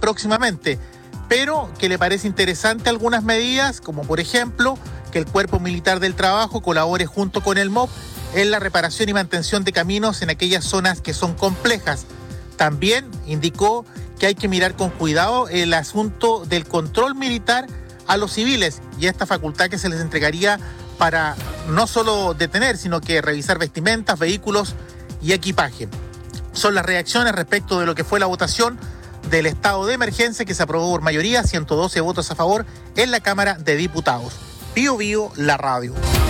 próximamente, pero que le parece interesante algunas medidas, como por ejemplo que el Cuerpo Militar del Trabajo colabore junto con el MOP en la reparación y mantención de caminos en aquellas zonas que son complejas. También indicó que hay que mirar con cuidado el asunto del control militar a los civiles y esta facultad que se les entregaría para no solo detener, sino que revisar vestimentas, vehículos y equipaje. Son las reacciones respecto de lo que fue la votación del estado de emergencia que se aprobó por mayoría, 112 votos a favor en la Cámara de Diputados. Bío Bío, la radio.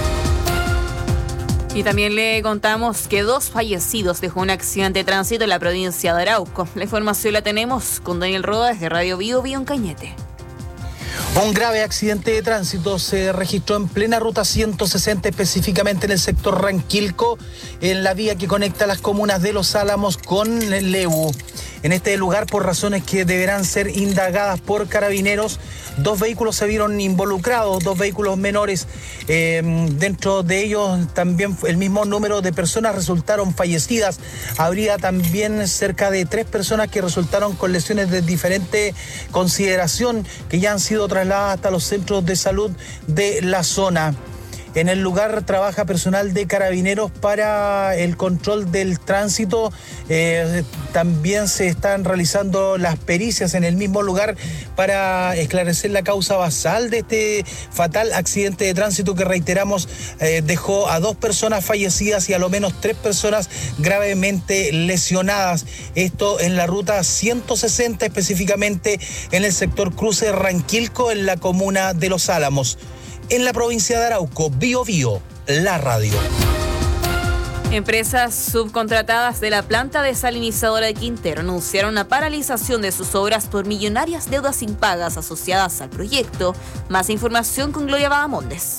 Y también le contamos que 2 fallecidos dejó un accidente de tránsito en la provincia de Arauco. La información la tenemos con Daniel Roda desde Radio Bío Bío en Cañete. Un grave accidente de tránsito se registró en plena ruta 160, específicamente en el sector Ranquilco, en la vía que conecta las comunas de Los Álamos con Lebu. En este lugar, por razones que deberán ser indagadas por carabineros, 2 vehículos se vieron involucrados, 2 vehículos menores. Dentro de ellos también el mismo número de personas resultaron fallecidas. Habría también cerca de 3 personas que resultaron con lesiones de diferente consideración que ya han sido trasladadas hasta los centros de salud de la zona. En el lugar trabaja personal de carabineros para el control del tránsito. También se están realizando las pericias en el mismo lugar para esclarecer la causa basal de este fatal accidente de tránsito que, reiteramos, dejó a 2 personas fallecidas y a lo menos 3 personas gravemente lesionadas. Esto en la ruta 160, específicamente en el sector Cruce Ranquilco, en la comuna de Los Álamos. En la provincia de Arauco, Bío Bío, la radio. Empresas subcontratadas de la planta desalinizadora de Quintero anunciaron una paralización de sus obras por millonarias deudas impagas asociadas al proyecto. Más información con Gloria Badamondes.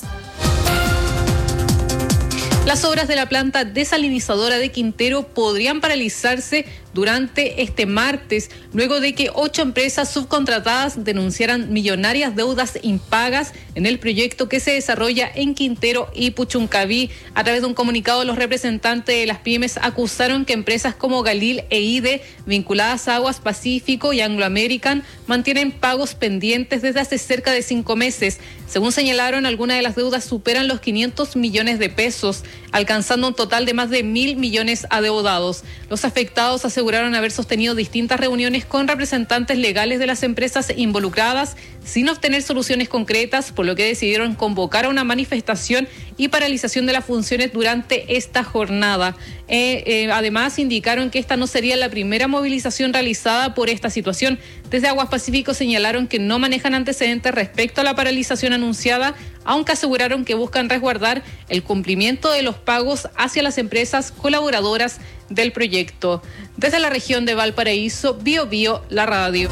Las obras de la planta desalinizadora de Quintero podrían paralizarse durante este martes, luego de que 8 empresas subcontratadas denunciaran millonarias deudas impagas en el proyecto que se desarrolla en Quintero y Puchuncaví. A través de un comunicado, los representantes de las pymes acusaron que empresas como Galil e IDE, vinculadas a Aguas Pacífico y Anglo American, mantienen pagos pendientes desde hace cerca de 5 meses. Según señalaron, algunas de las deudas superan los 500 millones de pesos, alcanzando un total de más de 1.000 millones adeudados. Los afectados aseguraron haber sostenido distintas reuniones con representantes legales de las empresas involucradas sin obtener soluciones concretas, por lo que decidieron convocar a una manifestación y paralización de las funciones durante esta jornada. Además, indicaron que esta no sería la primera movilización realizada por esta situación. Desde Aguas Pacífico señalaron que no manejan antecedentes respecto a la paralización anunciada, aunque aseguraron que buscan resguardar el cumplimiento de los pagos hacia las empresas colaboradoras del proyecto. Desde la región de Valparaíso, Bío Bío, la radio.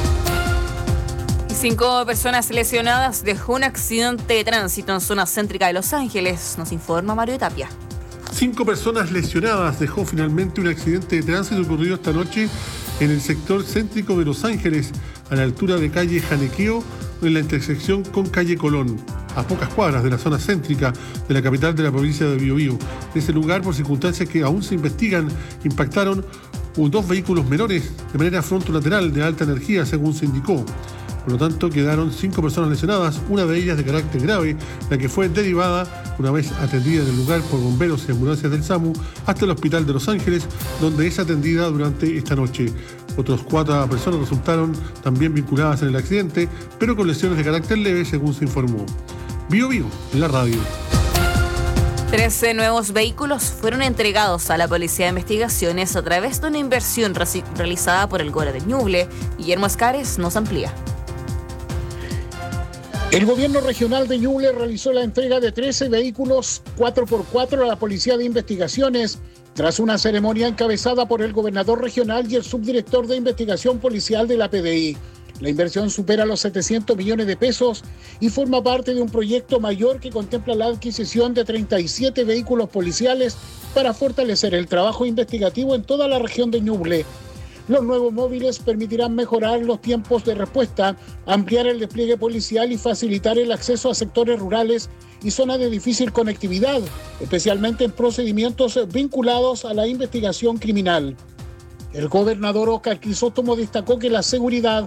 5 personas lesionadas dejó un accidente de tránsito en zona céntrica de Los Ángeles, nos informa Mario Tapia. 5 personas lesionadas dejó finalmente un accidente de tránsito ocurrido esta noche en el sector céntrico de Los Ángeles, a la altura de calle Janequeo, en la intersección con calle Colón, a pocas cuadras de la zona céntrica de la capital de la provincia de Biobío. En ese lugar, por circunstancias que aún se investigan, impactaron 2 vehículos menores de manera frontolateral de alta energía, según se indicó. Por lo tanto, quedaron 5 personas lesionadas, una de ellas de carácter grave, la que fue derivada, una vez atendida en el lugar por bomberos y ambulancias del SAMU, hasta el hospital de Los Ángeles, donde es atendida durante esta noche. Otros 4 personas resultaron también vinculadas en el accidente, pero con lesiones de carácter leve, según se informó. Bío Bío, en la radio. 13 nuevos vehículos fueron entregados a la Policía de Investigaciones a través de una inversión realizada por el GORE de Ñuble. Guillermo Escares nos amplía. El gobierno regional de Ñuble realizó la entrega de 13 vehículos 4x4 a la Policía de Investigaciones, tras una ceremonia encabezada por el gobernador regional y el subdirector de investigación policial de la PDI. La inversión supera los 700 millones de pesos y forma parte de un proyecto mayor que contempla la adquisición de 37 vehículos policiales para fortalecer el trabajo investigativo en toda la región de Ñuble. Los nuevos móviles permitirán mejorar los tiempos de respuesta, ampliar el despliegue policial y facilitar el acceso a sectores rurales y zonas de difícil conectividad, especialmente en procedimientos vinculados a la investigación criminal. El gobernador Óscar Crisóstomo destacó que la seguridad